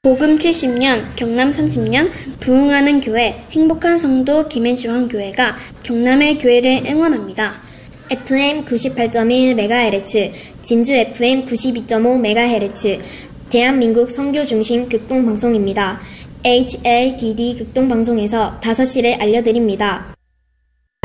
복음 70년, 경남 30년, 부흥하는 교회, 행복한 성도 김해중앙교회가 경남의 교회를 응원합니다. FM 98.1MHz, 진주 FM 92.5MHz, 대한민국 선교중심 극동방송입니다. HLDD 극동방송에서 5시를 알려드립니다.